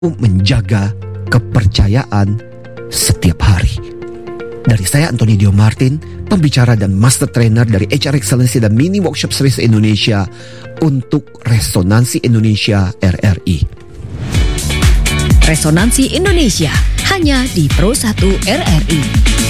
menjaga kepercayaan setiap hari. Dari saya Anthony Dio Martin, pembicara dan master trainer dari HR Excellency dan Mini Workshop Series Indonesia untuk Resonansi Indonesia RRI. Resonansi Indonesia hanya di Pro 1 RRI.